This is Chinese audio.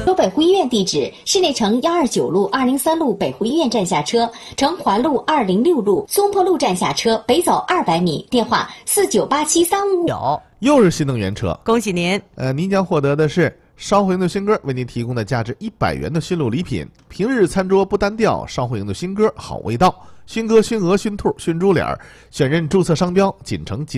有北湖医院地址：市内城129路、203路北湖医院站下车，城环路206路松坡路站下车，北走200米。电话498735。 又是新能源车， 恭喜您！ 您将获得的是烧火营的新歌为您提供的价值100元的新路礼品。平日餐桌不单调，烧火营的新歌好味道。熏鸽、熏鹅、熏兔、熏猪脸，选任注册商标，仅呈